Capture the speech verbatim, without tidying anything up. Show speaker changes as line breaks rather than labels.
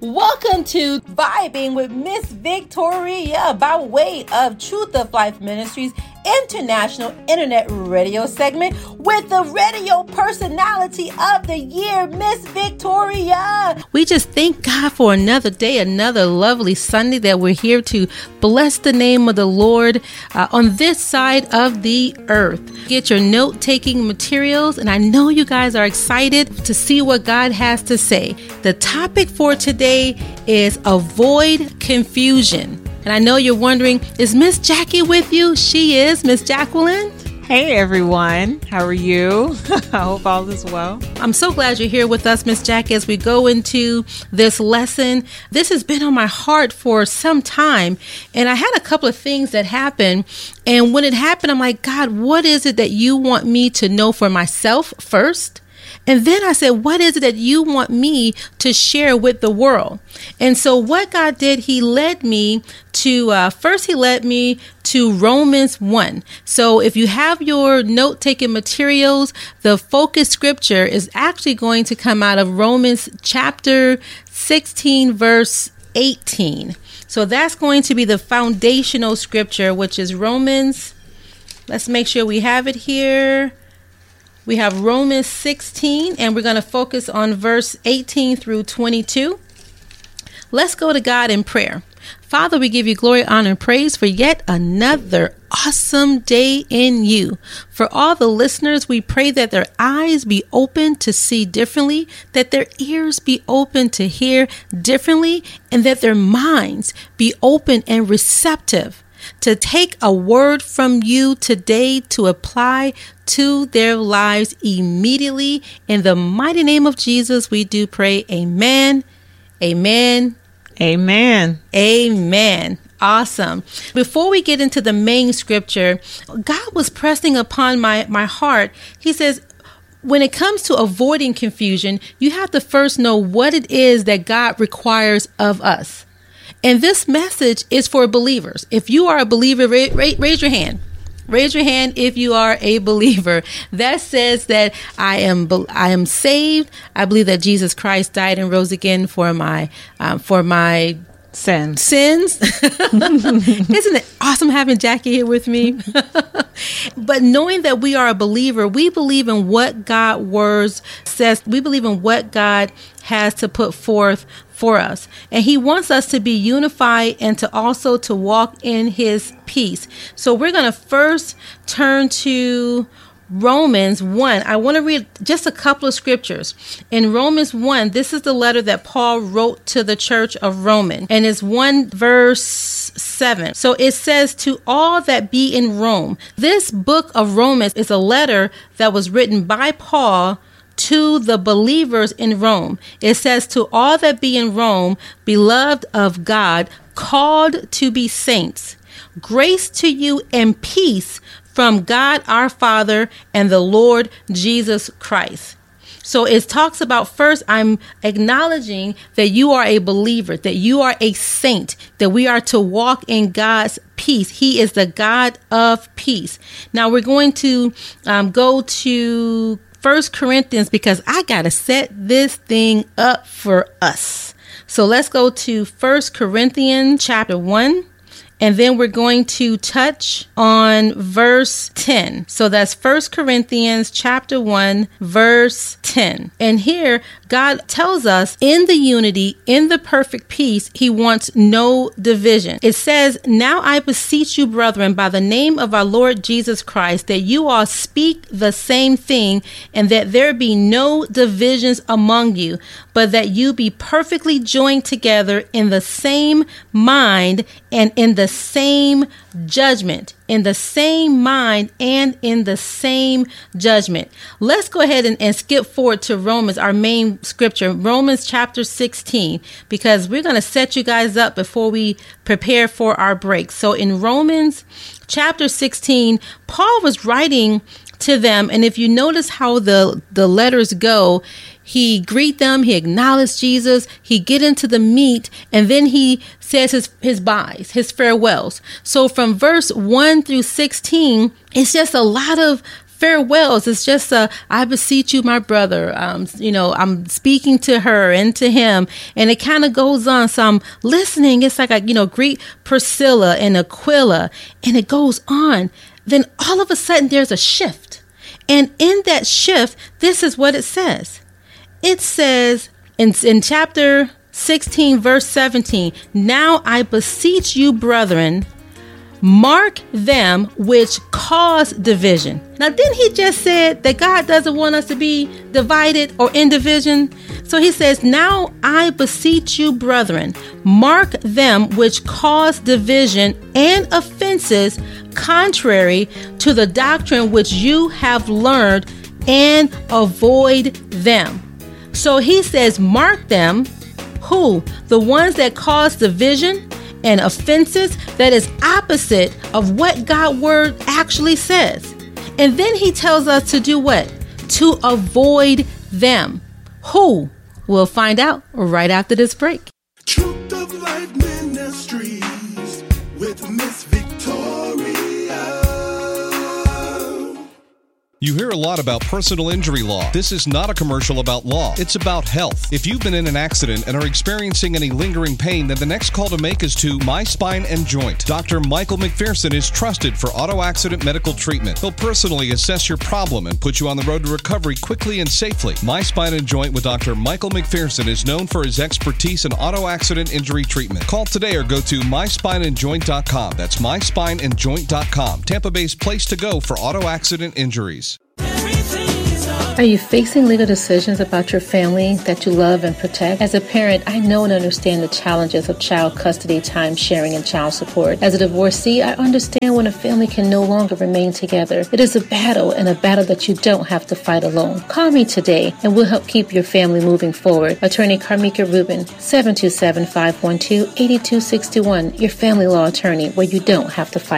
Welcome to Vibing with Miss Victoria by way of Truth of Life Ministries International Internet Radio segment with the radio personality of the year, Miss Victoria. We just thank God for another day, another lovely Sunday that we're here to bless the name of the Lord uh, on this side of the earth. Get your note-taking materials, and I know you guys are excited to see what God has to say. The topic for today is avoid confusion. And I know you're wondering, is Miss Jackie with you? She is, Miss Jacqueline.
Hey everyone, how are you? I hope all is well.
I'm so glad you're here with us, Miss Jackie, as we go into this lesson. This has been on my heart for some time, and I had a couple of things that happened. And when it happened, I'm like, God, what is it that you want me to know for myself first? And then I said, what is it that you want me to share with the world? And so what God did, he led me to, uh, first he led me to Romans one. So if you have your note-taking materials, the focus scripture is actually going to come out of Romans chapter sixteen, verse eighteen. So that's going to be the foundational scripture, which is Romans. Let's make sure we have it here. We have Romans sixteen, and we're going to focus on verse eighteen through twenty-two. Let's go to God in prayer. Father, we give you glory, honor, and praise for yet another awesome day in you. For all the listeners, we pray that their eyes be open to see differently, that their ears be open to hear differently, and that their minds be open and receptive to take a word from you today to apply to their lives immediately. In the mighty name of Jesus, we do pray. Amen. Amen.
Amen.
Amen. Awesome. Before we get into the main scripture, God was pressing upon my, my heart. He says, when it comes to avoiding confusion, you have to first know what it is that God requires of us. And this message is for believers. If you are a believer, ra- ra- raise your hand. Raise your hand if you are a believer. That says that I am I am saved. I believe that Jesus Christ died and rose again for my um, for my
sins.
Sins. Isn't it awesome having Jackie here with me? But knowing that we are a believer, we believe in what God's words says. We believe in what God has to put forth for us. And he wants us to be unified and to also to walk in his peace. So we're going to first turn to Romans one. I want to read just a couple of scriptures. In Romans one, this is the letter that Paul wrote to the church of Rome, and it's one verse seven. So it says, to all that be in Rome. This book of Romans is a letter that was written by Paul to the believers in Rome. It says, to all that be in Rome, beloved of God, called to be saints, grace to you and peace from God our Father and the Lord Jesus Christ. So it talks about, first, I'm acknowledging that you are a believer, that you are a saint, that we are to walk in God's peace. He is the God of peace. Now we're going to um, go to First Corinthians, because I got to set this thing up for us. So let's go to First Corinthians chapter one. And then we're going to touch on verse ten. So that's First Corinthians chapter one, verse ten. And here God tells us in the unity, in the perfect peace, he wants no division. It says, now I beseech you, brethren, by the name of our Lord Jesus Christ, that you all speak the same thing, and that there be no divisions among you, but that you be perfectly joined together in the same mind and in the same judgment. In the same mind and in the same judgment. Let's go ahead and, and skip forward to Romans, our main scripture, Romans chapter sixteen, because we're going to set you guys up before we prepare for our break. So in Romans chapter sixteen, Paul was writing to them. And if you notice how the, the letters go, he greet them, he acknowledged Jesus, he get into the meat, and then he says his, his byes, his farewells. So from verse one through sixteen, it's just a lot of farewells. It's just a, I beseech you, my brother. Um, you know, I'm speaking to her and to him, and it kind of goes on. So I'm listening. It's like, I, you know, greet Priscilla and Aquila, and it goes on. Then all of a sudden there's a shift. And in that shift, this is what it says. It says in, in chapter sixteen, verse seventeen, now I beseech you, brethren, mark them which cause division. Now, didn't he just said that God doesn't want us to be divided or in division? So he says, now I beseech you, brethren, mark them which cause division and offenses contrary to the doctrine which you have learned, and avoid them. So he says, mark them. Who? The ones that cause division and offenses, that is opposite of what God's word actually says. And then he tells us to do what? To avoid them. Who? We'll find out right after this break.
Truth of Life Ministries with Miss Victoria.
You hear a lot about personal injury law. This is not a commercial about law. It's about health. If you've been in an accident and are experiencing any lingering pain, then the next call to make is to My Spine and Joint. Doctor Michael McPherson is trusted for auto accident medical treatment. He'll personally assess your problem and put you on the road to recovery quickly and safely. My Spine and Joint with Doctor Michael McPherson is known for his expertise in auto accident injury treatment. Call today or go to my spine and joint dot com. That's my spine and joint dot com. Tampa Bay's place to go for auto accident injuries.
Are you facing legal decisions about your family that you love and protect? As a parent, I know and understand the challenges of child custody, time sharing, and child support. As a divorcee, I understand when a family can no longer remain together. It is a battle, and a battle that you don't have to fight alone. Call me today, and we'll help keep your family moving forward. Attorney Carmika Rubin, seven two seven, five one two, eight two six one, your family law attorney, where you don't have to fight